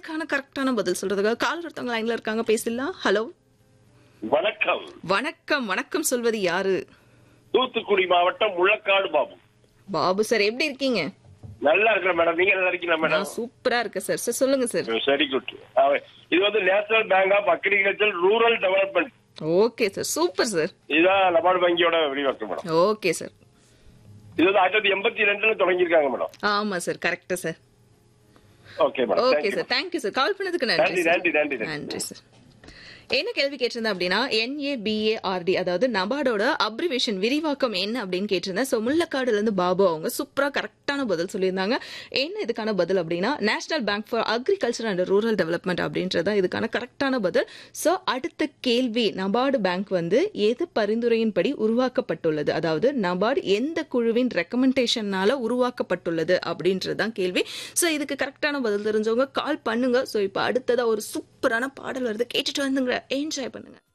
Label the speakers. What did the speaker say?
Speaker 1: இதுக்கான கரெக்டான பதில் சொல்றதுக்காக கால் ஒருத்தவங்க லைன்ல இருக்காங்க, பேசலாம். ஹலோ,
Speaker 2: வணக்கம்.
Speaker 1: வணக்கம். வணக்கம் சொல்வது யாரு?
Speaker 2: தூத்துக்குடி மாவட்டம் முள்ளக்காடு பாபு.
Speaker 1: பாபு சார், எப்படி இருக்கீங்க?
Speaker 2: நல்லா இருக்கிற மேடம், நீங்க நல்லா இருக்கீங்களா மேடம்?
Speaker 1: நான் சூப்பரா இருக்கேன் சார். சார் சொல்லுங்க சார்.
Speaker 2: சரி, குட். இது வந்து national bank of agriculture rural development.
Speaker 1: Okay sir, super sir.
Speaker 2: இதுதான் நபார்டு வங்கியோட விரிவாக்கம் மேடம்.
Speaker 1: ஓகே சாசார்.
Speaker 2: இது வந்து 1982 தொடங்கியிருக்காங்க மேடம்.
Speaker 1: ஆமா சார், கரெக்டா sir.
Speaker 2: Okay madam.
Speaker 1: Okay sir, thank you sir. கால் பண்ணதுக்கு நன்றி
Speaker 2: நன்றி
Speaker 1: சார்.
Speaker 2: நன்றி நன்றி
Speaker 1: நன்றி சார். என்ன கேள்வி கேட்டிருந்தேன் அப்படின்னா, NABARD அதாவது நபார்டோட அப்ரிவேஷன் விரிவாக்கம் என்ன அப்படின்னு கேட்டிருந்தேன். ஸோ முள்ளக்காடுல இருந்து பாபு அவங்க சூப்பரா கரெக்டான பதில் சொல்லியிருந்தாங்க. என்ன இதுக்கான பதில் அப்படின்னா, national bank for agriculture and rural development அப்படின்றதான் இதுக்கான கரெக்டான பதில். ஸோ அடுத்த கேள்வி, நபார்டு பேங்க் வந்து எது பரிந்துரையின்படி உருவாக்கப்பட்டுள்ளது, அதாவது நபார்டு எந்த குழுவின் ரெக்கமெண்டேஷனால உருவாக்கப்பட்டுள்ளது அப்படின்றதான் கேள்வி. ஸோ இதுக்கு கரெக்டான பதில் தெரிஞ்சவங்க கால் பண்ணுங்க. ஸோ இப்போ அடுத்ததா ஒரு சூப்பரான பாடல் வருது, கேட்டுட்டு வந்துங்க, என்ஜாய் பண்ணுங்க.